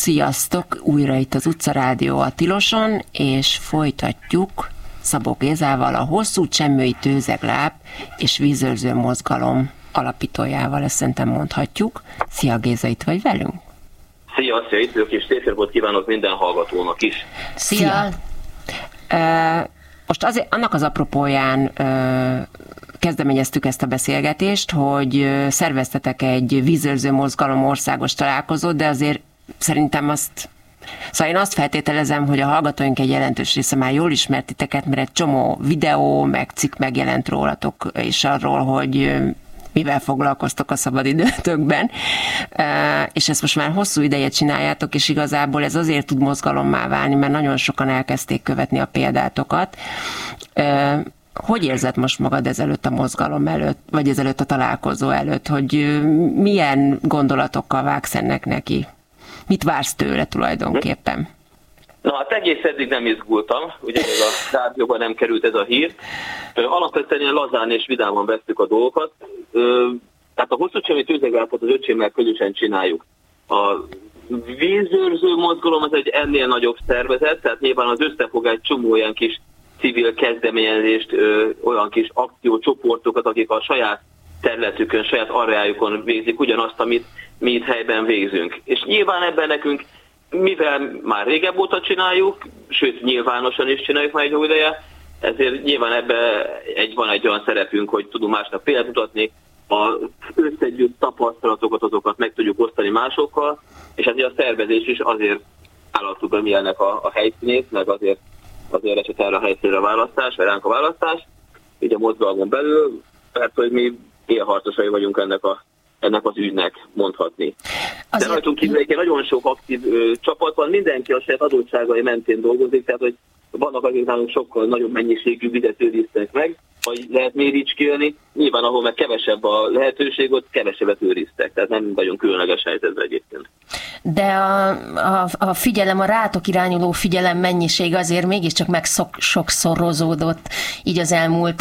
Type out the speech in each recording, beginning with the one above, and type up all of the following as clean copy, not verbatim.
Sziasztok! Újra itt az Utcarádió a Tiloson, és folytatjuk Szabó Gézával, a Hosszú Csemmői Tőzegláb és Vízőrző Mozgalom alapítójával, ezt szerintem mondhatjuk. Szia Géza, itt vagy velünk? Szia, itt vagyok, és szép napot kívánok minden hallgatónak is. Szia! Most azért, annak az apropóján kezdeményeztük ezt a beszélgetést, hogy szerveztetek egy Vízőrző Mozgalom országos találkozót, de azért szerintem szóval én azt feltételezem, hogy a hallgatóink egy jelentős része már jól ismert titeket, mert egy csomó videó, meg cikk megjelent rólatok, és arról, hogy mivel foglalkoztok a szabadidőtökben, és ezt most már hosszú ideje csináljátok, és igazából ez azért tud mozgalommá válni, mert nagyon sokan elkezdték követni a példátokat. Hogy érzed most magad ezelőtt a mozgalom előtt, vagy ezelőtt a találkozó előtt, hogy milyen gondolatokkal vágsz ennek neki? Mit vársz tőle tulajdonképpen? Na hát egész eddig nem izgultam, ugye még a rádióban nem került ez a hír. Alapvetően lazán és vidáman vettük a dolgokat. Tehát a Hosszú Csemmői Tőzeglábot az öcsémmel közösen csináljuk. A Vízőrző Mozgalom az egy ennél nagyobb szervezet, tehát nyilván az összefog egy csomó olyan kis civil kezdeményezést, olyan kis akciócsoportokat, akik a saját területükön, saját areájukon végzik ugyanazt, amit mi itt helyben végzünk. És nyilván ebben nekünk, mivel már régebb óta csináljuk, sőt nyilvánosan is csináljuk már egy jó ideje, ezért nyilván ebben van egy olyan szerepünk, hogy tudunk másnak példát mutatni, az összegyűjt tapasztalatokat, azokat meg tudjuk osztani másokkal, és ezért a szervezés is azért állaptuk be mi ennek a helyszínét, meg azért esett erre a helyszínre a választás, vagy ránk a választás, így a mozgalmon belül, mert hogy mi élharcosai vagyunk ennek az ügynek, mondhatni. De rajtunk kívül egy nagyon sok aktív csapat van, mindenki a saját adottságai mentén dolgozik, tehát hogy vannak, akik nálunk sokkal nagyobb mennyiségű vizet őriztek meg, vagy lehet méricskélni, nyilván ahol meg kevesebb a lehetőség, ott kevesebbet őriztek, tehát nem nagyon különleges helyzetben egyébként. De a figyelem, a rátok irányuló figyelem mennyiség azért mégiscsak sokszorozódott így az elmúlt,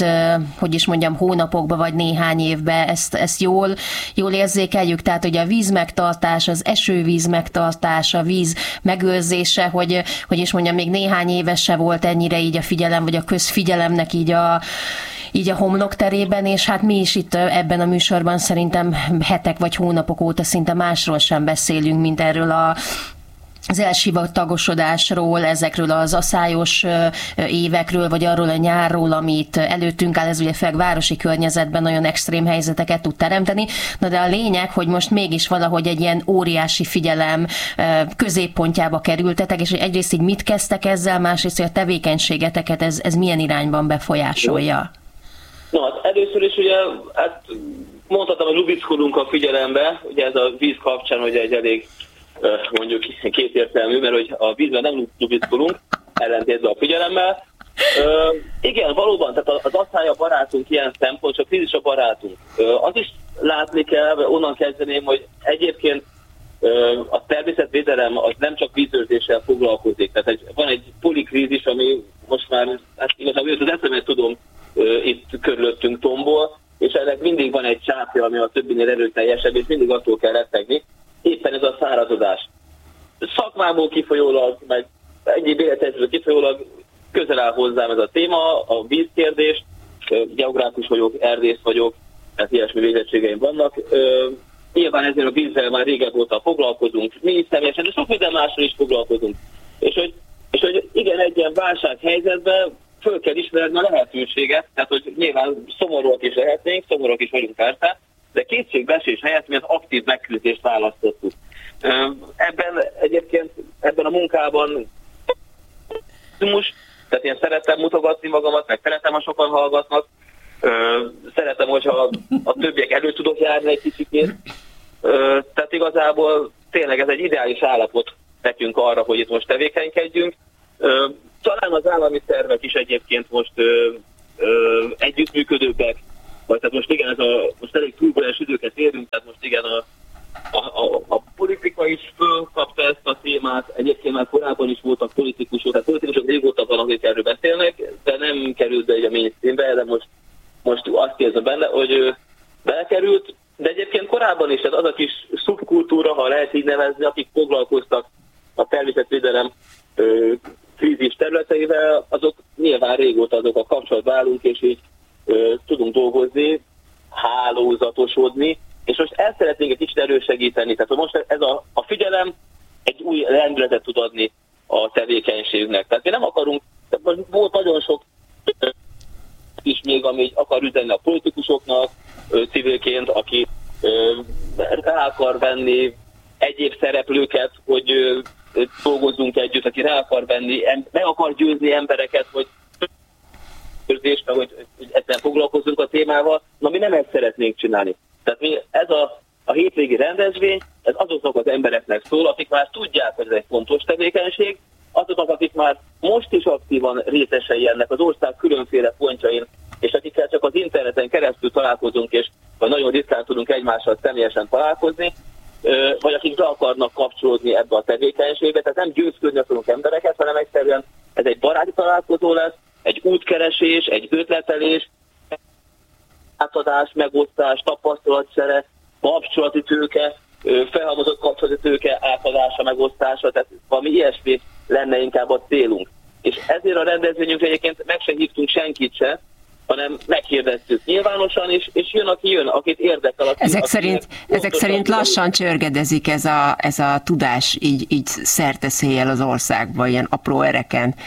hónapokban vagy néhány évben. Ezt jól érzékeljük, tehát hogy a víz megtartás, az esővíz megtartás, a víz megőrzése, hogy még néhány éves se volt ennyire így a figyelem, vagy a közfigyelemnek így a homlokterében, és hát mi is itt ebben a műsorban szerintem hetek vagy hónapok óta szinte másról sem beszélünk, mint erről az elsivatagosodásról, ezekről az aszályos évekről, vagy arról a nyárról, amit előttünk áll, ez ugye főleg városi környezetben nagyon extrém helyzeteket tud teremteni. Na de a lényeg, hogy most mégis valahogy egy ilyen óriási figyelem középpontjába kerültetek, és egyrészt így mit kezdtek ezzel, másrészt, hogy a tevékenységeteket ez milyen irányban befolyásolja? Na, hát először is ugye, mondhatom, hogy lubickolunk a figyelembe, ugye ez a víz kapcsán, hogy egy elég mondjuk kétértelmű, mert hogy a vízben nem lubickolunk, ellentétben a figyelemmel. Igen, valóban, tehát az asszály a barátunk ilyen szempont, csak víz is a barátunk. Az is látni kell, onnan kezdeném, hogy egyébként a természetvédelem az nem csak vízőrzéssel foglalkozik. Tehát van egy polikrízis, ami most már, igazából az eszemet tudom, itt körülöttünk tombol, és ennek mindig van egy csápja, ami a többinél erőteljesebb, és mindig attól kell rettegni. Éppen ez a szárazodás. Szakmából kifolyólag, meg egyéb életezőről kifolyólag közel áll hozzám ez a téma, a vízkérdés. Geográfus vagyok, erdész vagyok, tehát ilyesmi végzettségeim vannak. Nyilván ezért a vízzel már régebb óta foglalkozunk, mi is személyesen, de sok minden másról is foglalkozunk. És hogy igen, egy ilyen válsághelyzetben föl kell ismerni a lehetőséget, tehát hogy nyilván szomorúak is lehetnénk, szomorúak is vagyunk persze, de kétségbeesés helyett mi az aktív megküzdést választottuk. Ebben a munkában tehát én szeretem mutogatni magamat, meg szeretem, ha sokan hallgatnak, szeretem, hogyha a többiek előtt tudok járni egy kicsikét. Tehát igazából tényleg ez egy ideális állapot nekünk arra, hogy itt most tevékenykedjünk. Talán az állami szervek is egyébként most együttműködőbbek, vagy tehát most igen, most elég turbulens időket érünk, tehát most igen, a politika is fölkapta ezt a témát, egyébként már korábban is voltak politikusok, tehát politikusok régóta van, akik erről beszélnek, de nem került be egy a mainstreambe, de most azt érzem benne, hogy belekerült, de egyébként korábban is, tehát az a kis szubkultúra, ha lehet így nevezni, akik foglalkoztak a természetvédelem krízis területeivel, azok nyilván régóta azok a kapcsolatban állunk, és így tudunk dolgozni, hálózatosodni, és most ezt szeretnénk egy kicsit elősegíteni. Tehát most ez a figyelem egy új lendületet tud adni a tevékenységnek. Tehát mi nem akarunk, volt nagyon sok is még, ami akar üzenni a politikusoknak civilként, aki rá akar venni egyéb szereplőket, hogy dolgozzunk együtt, aki rá akar venni, meg akar győzni embereket, hogy ezzel foglalkozunk a témával, na mi nem ezt szeretnénk csinálni. Tehát mi ez a hétvégi rendezvény, ez azoknak az embereknek szól, akik már tudják, hogy ez egy fontos tevékenység, azoknak, akik már most is aktívan részesei ennek az ország különféle pontjain, és akikkel csak az interneten keresztül találkozunk, és vagy nagyon ritkán tudunk egymással személyesen találkozni, vagy akik be akarnak kapcsolódni ebbe a tevékenységbe. Tehát nem győzködni akarunk embereket, hanem egyszerűen ez egy baráti találkozó lesz, egy útkeresés, egy ötletelés, átadás, megosztás, tapasztalatcsere, kapcsolati tőke, felhalmozott kapcsolati tőke átadása, megosztása, tehát valami ilyesmi lenne inkább a célunk. És ezért a rendezvényünk egyébként meg se hívtunk senkit se, hanem meghirdeztük nyilvánosan is, és jön, aki jön, akit érdekel. Ezek szerint lassan csörgedezik ez a tudás így szerte-széjjel az országba, ilyen apró ereken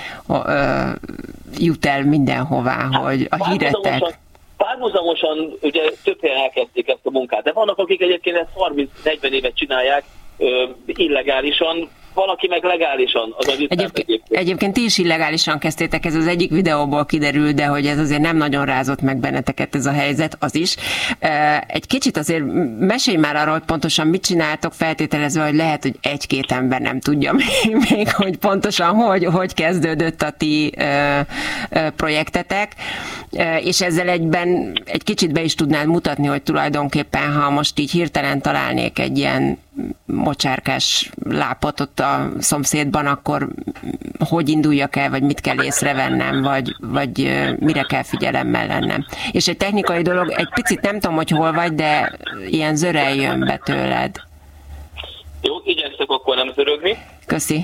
jut el mindenhová, hogy a híretek... Párhuzamosan ugye több helyen elkezdték ezt a munkát, de vannak, akik egyébként ezt 30-40 évet csinálják illegálisan, valaki meg legálisan. Egyébként ti is illegálisan kezdtétek, ez az egyik videóból kiderül, de hogy ez azért nem nagyon rázott meg benneteket ez a helyzet, az is. Egy kicsit azért mesélj már arról, hogy pontosan mit csináltok, feltételezve, hogy lehet, hogy egy-két ember nem tudja még hogy pontosan hogy kezdődött a ti projektetek, és ezzel egyben egy kicsit be is tudnád mutatni, hogy tulajdonképpen, ha most így hirtelen találnék egy ilyen mocsárkás lápot ott a szomszédban, akkor hogy induljak el, vagy mit kell észrevennem, vagy mire kell figyelemmel lennem. És egy technikai dolog, egy picit nem tudom, hogy hol vagy, de ilyen zörej jön be tőled. Jó, igyekszek akkor nem zörögni. Köszi.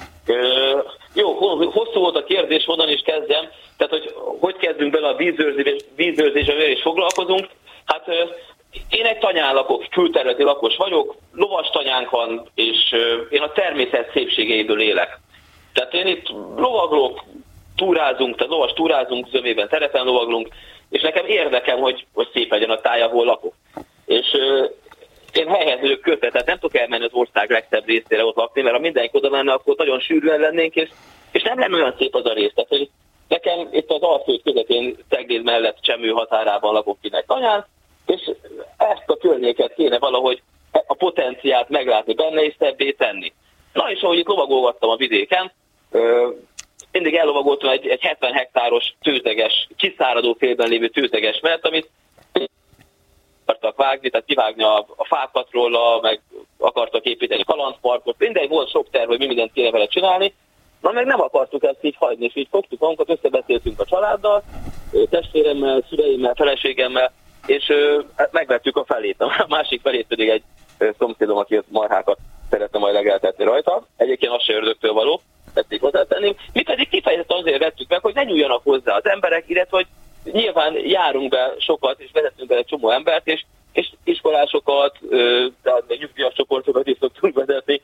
Jó, hosszú volt a kérdés, honnan is kezdjem. Tehát, hogy kezdünk bele a vízőrzésre, és foglalkozunk. Hát én egy tanyán lakok, külterületi lakos vagyok, lovas tanyánk van, és én a természet szépségeiből élek. Tehát én itt lovaglok, túrázunk, tehát lovas túrázunk, zömében terepen lovaglunk, és nekem érdekem, hogy szép legyen a táj, ahol lakok. És én helyhez vagyok kötve, tehát nem tudok elmenni az ország legszebb részére ott lakni, mert ha mindenki oda menne, akkor nagyon sűrűen lennénk, és nem lenne olyan szép az a rész. Tehát, hogy nekem itt az Alföld közepén Cegléd mellett Csemő határában lakok ki egy tanyán, és ezt a környéket kéne valahogy a potenciált meglátni benne és szebbé tenni. Na és ahogy itt lovagolgattam a vidéken, mindig ellovagoltam egy 70 hektáros tőzeges, kiszáradó félben lévő tőzeges mert, amit akartak vágni, tehát kivágni a fákat róla, meg akartak építeni kalandparkot, mindegy, volt sok terv, hogy mi mindent kéne vele csinálni, na meg nem akartuk ezt így hagyni, és így fogtuk magunkat, összebeszéltünk a családdal, testvéremmel, szüleimmel, feleségemmel, és megvettük a felét. A másik felét pedig egy szomszédom, aki marhákat szeretne majd legeltetni rajta. Egyébként az se ördögtől való, tették hozzátenni. Mi pedig kifejezetten azért vettük meg, hogy ne nyúljanak hozzá az emberek, illetve hogy nyilván járunk be sokat, és vezetünk be egy csomó embert, és iskolásokat, tehát még nyugdíjas csoportokat is szoktunk vezetni.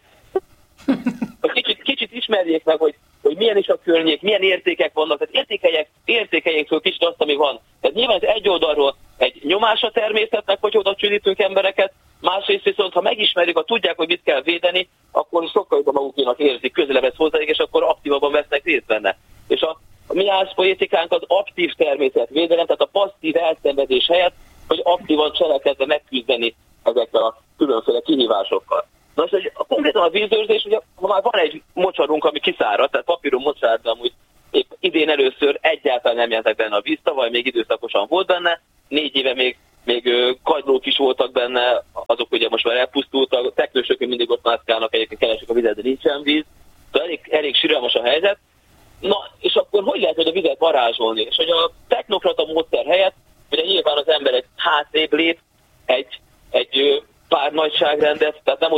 Kicsit ismerjék meg, hogy milyen is a környék, milyen értékek vannak, tehát értékeljék föl kicsit azt, ami van. Tehát nyilván ez egy oldalról egy nyomás a természetnek, hogy oda csüdítünk embereket, másrészt viszont, ha megismerjük, ha tudják, hogy mit kell védeni, akkor sokkal jobban magukénak érzik, közelebb ez hozzájuk, és akkor aktívabban vesznek részt benne. És a mi álszpoétikánk az aktív természetvédelem, tehát a passzív elszenvedés helyett, hogy aktívan cselekedve megküzdeni ezekkel a különféle kihívásokkal. Na most, hogy konkrétan a vízőrzés, ugye, ha már van egy mocsarunk, ami kiszáradt, tehát papíron mocsár, de amúgy épp idén először egyáltalán nem jelentek benne a víz, tavaly még időszakosan volt benne, 4 éve még kagylók is voltak benne, azok ugye most már elpusztultak, a teknősök mindig ott mászkálnak, egyébként keresik a vizet, de nincsen víz, tehát elég sürelmes a helyzet. Na, és akkor hogy lehet, hogy a vizet varázsolni? És hogy a technokrata módszer helyett, ugye nyilván az ember egy hátrébb lép, egy pár nagyságrendet, tehát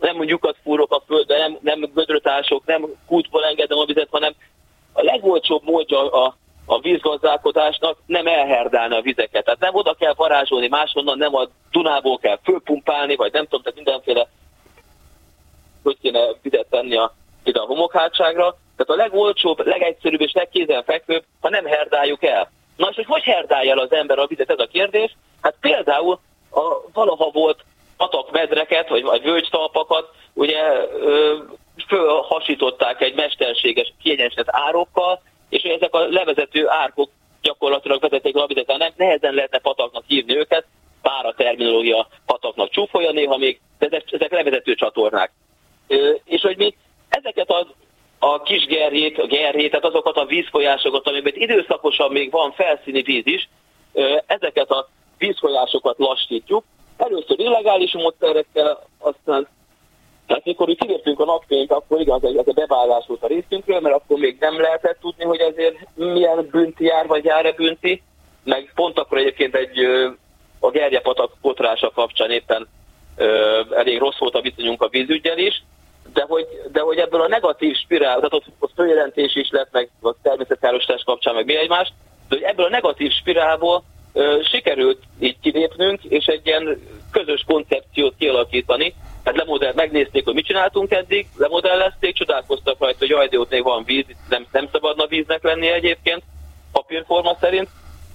nem lyukat fúrok a földbe, nem gödröt ások, nem kútból engedem a vizet, hanem a legolcsóbb módja a vízgazdálkodásnak nem elherdálni a vizeket. Tehát nem oda kell varázsolni máshonnan, nem a Dunából kell fölpumpálni, vagy nem tudom, tehát mindenféle, hogy kéne vizet tenni ide a homokhátságra. Tehát a legolcsóbb, legegyszerűbb és legkézenfekvőbb, ha nem herdáljuk el. Na és hogy herdálja el az ember a vizet, ez a kérdés? Hát például valaha volt patakmedreket, vagy völgytalpakat, ugye fölhasították egy mesterséges, kiegyenlített árokkal, és ezek a levezető árkok gyakorlatilag vezették a vizet, nehezen lehetne pataknak hívni őket, bár a terminológia pataknak csúfolja néha még, de ezek levezető csatornák. És hogy mi ezeket a kis gerjét, tehát azokat a vízfolyásokat, amiben időszakosan még van felszíni víz is, ezeket a vízfolyásokat lassítjuk. Először illegális módszerekkel, aztán tehát mikor úgy kiléptünk a napfényt, akkor igaz, ez a beválás volt a részünkről, mert akkor még nem lehetett tudni, hogy ezért milyen bünti jár, vagy jár-e bünti. Meg pont akkor egyébként a Gerjepatak potrása kapcsán éppen elég rossz volt a viszonyunk a vízüggyel is, de hogy ebből a negatív spirál, tehát ott följelentés is lett, meg a természetkárosítás kapcsán, meg mi egymást, de hogy ebből a negatív spirálból sikerült így kilépnünk, és egy ilyen közös koncepciót kialakítani. Hát megnézték, hogy mit csináltunk eddig, lemodellezték, csodálkoztak rajta, hogy jaj, de ott még van víz, nem szabadna víznek lenni egyébként, papírforma szerint,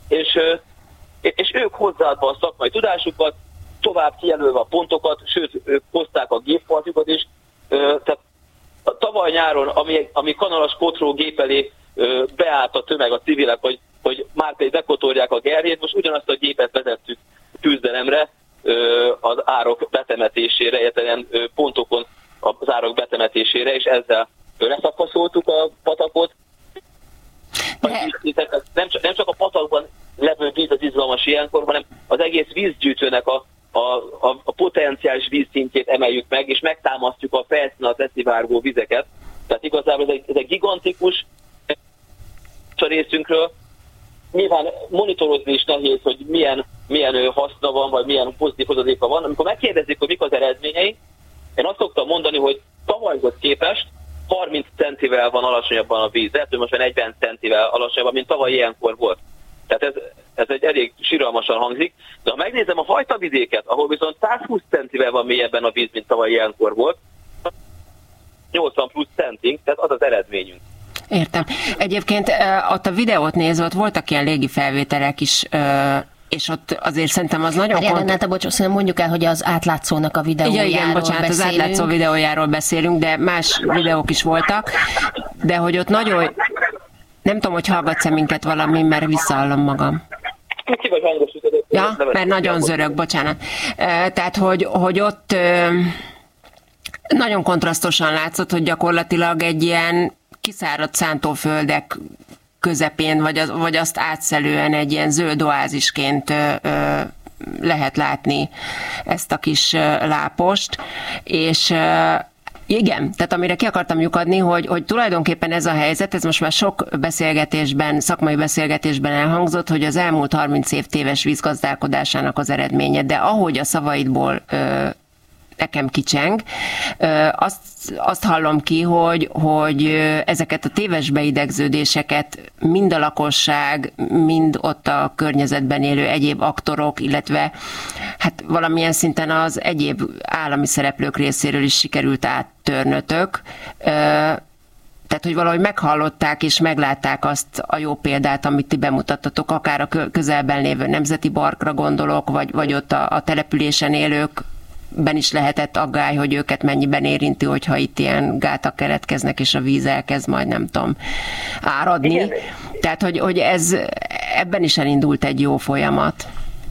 és ők hozzáadva a szakmai tudásukat, tovább kijelölve a pontokat, sőt, ők hozták a géppartjukat is. Tehát tavaly nyáron, ami kanalas kotró gép elé beállt a tömeg, a civilek, hogy már pedig bekotorják a gerjét, most ugyanazt a gépet vezettük küzdelemre, az árok betemetésére, illetve pontokon az árok betemetésére, és ezzel leszakaszoltuk a patakot. Nem csak a patakban levő víz az izgalmas ilyenkor, hanem az egész vízgyűjtőnek a potenciális vízszintjét emeljük meg, és megtámasztjuk a felszínen leszivárgó vizeket. Tehát igazából ez egy gigantikus a részünkről. Nyilván monitorozni is nehéz, hogy milyen haszna van, vagy milyen pozitív hozadéka van. Amikor megkérdezik, hogy mik az eredményei, én azt szoktam mondani, hogy tavalyhoz képest 30 centivel van alacsonyabban a víz, lehet, hogy most 40 centivel alacsonyabban, mint tavaly ilyenkor volt. Tehát ez egy elég siralmasan hangzik, de ha megnézem a Fajtavidéket, ahol viszont 120 centivel van mélyebben a víz, mint tavaly ilyenkor volt, 80 plusz centink, tehát az az eredményünk. Értem. Egyébként ott a videót nézve, ott voltak ilyen légi felvételek is, és ott azért szerintem az nagyon Renata, bocsánat, mondjuk el, hogy az átlátszónak a videójáról igen, bocsánat, beszélünk. Az átlátszó videójáról beszélünk, de más videók is voltak, de hogy ott nagyon... Nem tudom, hogy hallgatsz-e minket valami, mert visszahallom magam. Ki vagy hangosítod? Ja, mert nagyon zörög, bocsánat. Tehát, hogy ott nagyon kontrasztosan látszott, hogy gyakorlatilag egy ilyen kiszáradt szántóföldek közepén, vagy azt átszelően egy ilyen zöld oázisként lehet látni ezt a kis lápost, és igen, tehát amire ki akartam lyukadni, hogy tulajdonképpen ez a helyzet, ez most már sok beszélgetésben, szakmai beszélgetésben elhangzott, hogy az elmúlt 30 év téves vízgazdálkodásának az eredménye, de ahogy a szavaidból nekem kicseng, azt hallom ki, hogy ezeket a téves beidegződéseket mind a lakosság, mind ott a környezetben élő egyéb aktorok, illetve hát valamilyen szinten az egyéb állami szereplők részéről is sikerült áttörnötök. Tehát, hogy valahogy meghallották és meglátták azt a jó példát, amit ti bemutattatok, akár a közelben lévő nemzeti parkra gondolok, vagy ott a településen élőkben is lehetett aggály, hogy őket mennyiben érinti, hogyha itt ilyen gátak keletkeznek, és a víz elkezd majd, nem tudom, áradni. Igen. Tehát, hogy ebben is elindult egy jó folyamat.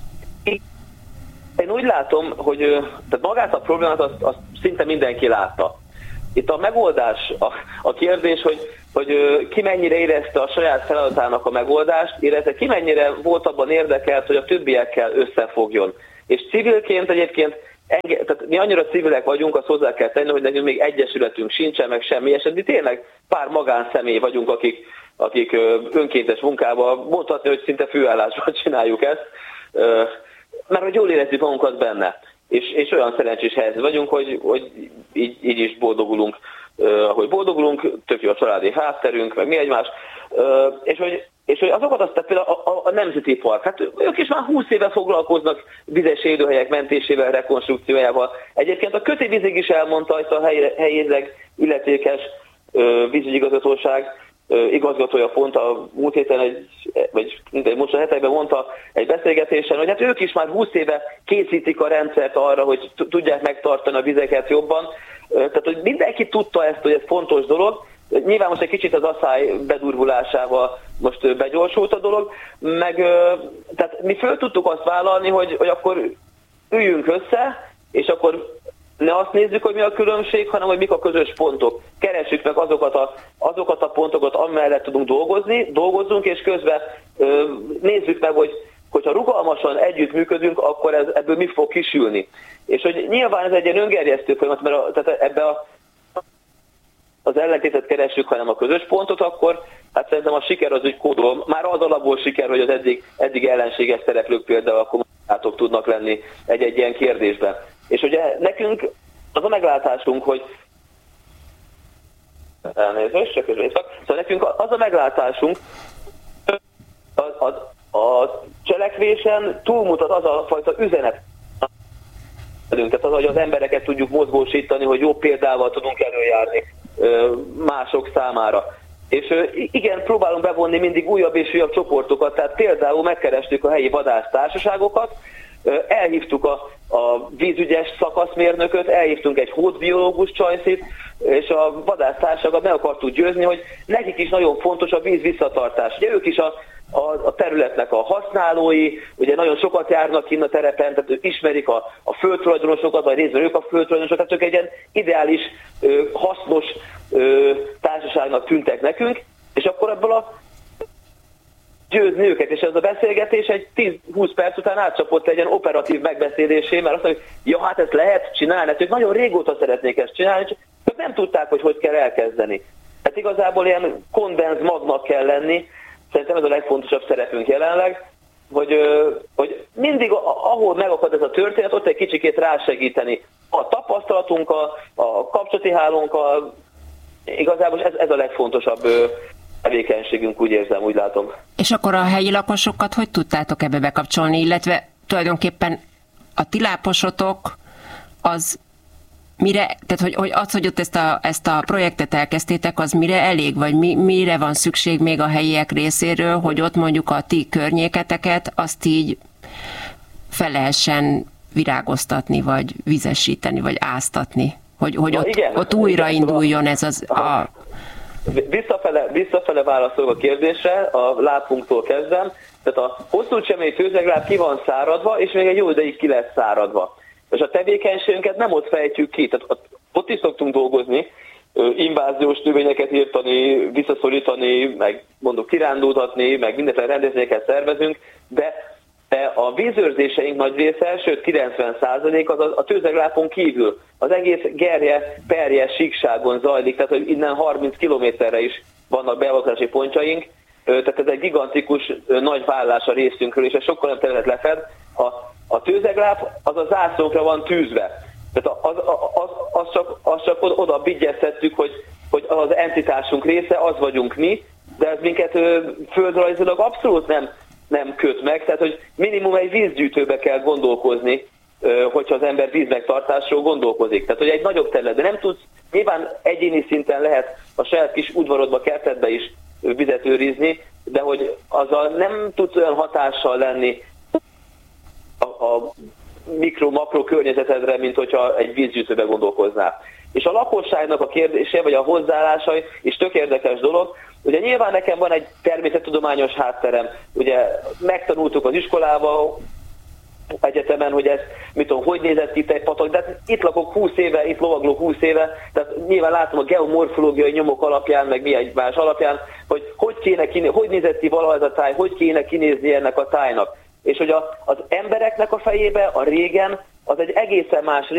Én úgy látom, hogy tehát magát a problémát azt szinte mindenki látta. Itt a megoldás, a kérdés, hogy ki mennyire érezte a saját feladatának a megoldást, illetve ki mennyire volt abban érdekelt, hogy a többiekkel összefogjon. És civilként egyébként, tehát mi annyira civilek vagyunk, azt hozzá kell tenni, hogy nekünk még egyesületünk sincsen, meg semmi eset. Mi tényleg pár magánszemély vagyunk, akik önkéntes munkával, mondhatni, hogy szinte főállásban csináljuk ezt, mert hogy jól érezzük magunkat benne. és olyan szerencsés helyzetben vagyunk, hogy így is boldogulunk, ahogy boldogulunk, tök jó a családi hátterünk, meg mi egymás, és hogy azokat aztán például a Nemzeti Park, hát ők is már 20 éve foglalkoznak vizes élőhelyek mentésével, rekonstrukciójával. Egyébként a Köti Vízig is elmondta ezt a helyileg illetékes vízügyigazgatóság igazgatója pont a múlt héten, vagy most a hetekben mondta egy beszélgetésen, hogy hát ők is már 20 éve készítik a rendszert arra, hogy tudják megtartani a vizeket jobban. Tehát, hogy mindenki tudta ezt, hogy ez fontos dolog. Nyilván most egy kicsit az asszály bedurvulásával most begyorsult a dolog, meg tehát mi föl tudtuk azt vállalni, hogy akkor üljünk össze, és akkor ne azt nézzük, hogy mi a különbség, hanem hogy mik a közös pontok. Keressük meg azokat a pontokat, amellett tudunk dolgozzunk, és közben nézzük meg, hogyha rugalmasan együttműködünk, akkor ebből mi fog kisülni. És hogy nyilván ez egy ilyen öngerjesztő folyamat, mert tehát ebbe az ellentétet keressük, hanem a közös pontot, akkor hát szerintem a siker az úgy kódol. Már az alapból siker, hogy az eddig ellenséges szereplők például a kommunikátorok tudnak lenni egy ilyen kérdésben. És ugye nekünk az a meglátásunk, hogy szóval nekünk az a meglátásunk, a cselekvésen túlmutat az a fajta üzenet, tehát az, hogy az embereket tudjuk mozgósítani, hogy jó példával tudunk előjárni mások számára. És igen, próbálunk bevonni mindig újabb és újabb csoportokat, tehát például megkerestük a helyi vadásztársaságokat, elhívtuk a vízügyes szakaszmérnököt, elhívtunk egy hódbiológus Csajszit, és a vadásztársakat meg akartuk győzni, hogy nekik is nagyon fontos a víz visszatartás. Ugye ők is a területnek a használói, ugye nagyon sokat járnak kinn a terepen, tehát ők ismerik a földtulajdonosokat, vagy részben ők a földtulajdonosok, tehát ők egy ilyen ideális, hasznos társaságnak tűntek nekünk, és akkor ebből győzni őket, és ez a beszélgetés egy 10-20 perc után átcsapott egy ilyen operatív megbeszélésé, mert azt mondjuk, ja, hát ezt lehet csinálni, hát ők nagyon régóta szeretnék ezt csinálni, csak nem tudták, hogy kell elkezdeni. Hát igazából ilyen kondenz magnak kell lenni, szerintem ez a legfontosabb szerepünk jelenleg, hogy mindig, ahol megakad ez a történet, ott egy kicsikét rásegíteni. A tapasztalatunkkal, a kapcsolati hálónkkal, igazából ez a legfontosabb tevékenységünk, úgy érzem, úgy látom. És akkor a helyi lakosokat hogy tudtátok ebbe bekapcsolni, illetve tulajdonképpen a ti láposotok az mire, tehát hogy az, hogy ott ezt a projektet elkezdtétek, az mire elég, vagy mire van szükség még a helyiek részéről, hogy ott mondjuk a ti környéketeket azt így fel lehessen virágoztatni, vagy vizesíteni, vagy áztatni, hogy ott újrainduljon ez az Visszafele válaszolok a kérdésre, a lábpunktól kezdem. Tehát a hosszú csemei tőzegláb ki van száradva, és még egy jó ideig ki lesz száradva. És a tevékenységünket nem ott fejtjük ki, tehát ott is szoktunk dolgozni, inváziós növényeket írtani, visszaszorítani, meg kirándultatni, meg mindenféle rendezvényeket szervezünk, de a vízőrzéseink nagy része, sőt 90% az a tőzeglábon kívül. Az egész Gerje, Perje, Síkságon zajlik, tehát hogy innen 30 kilométerre is vannak beavatkozási pontjaink, tehát ez egy gigantikus nagy vállás a részünkről, és ez sokkal nem terület lefed. A tőzegláb az a zászlónkra van tűzve. Tehát azt csak oda bigyeztettük, hogy az entitásunk része, az vagyunk mi, de ez minket földrajzilag abszolút nem köt meg, tehát hogy minimum egy vízgyűjtőbe kell gondolkozni, hogyha az ember vízmegtartásról gondolkozik. Tehát, hogy egy nagyobb területben nem tudsz, nyilván egyéni szinten lehet a saját kis udvarodba, kertedbe is vizet őrizni, de hogy azzal nem tudsz olyan hatással lenni a mikro-makro környezetedre, mint hogyha egy vízgyűjtőbe gondolkoznál. És a lakosságnak a kérdése, vagy a hozzáállása is tök érdekes dolog. Ugye nyilván nekem van egy természettudományos hátterem, ugye megtanultuk az iskolában, egyetemen, hogy ez, hogy nézett ki egy patak, de itt lakok 20 éve, itt lovaglok 20 éve, tehát nyilván látom a geomorfológiai nyomok alapján, meg mi egymás alapján, hogy nézett ki valaha ez a táj, hogy kéne kinézni ennek a tájnak. És hogy az embereknek a fejébe a régen az egy egészen más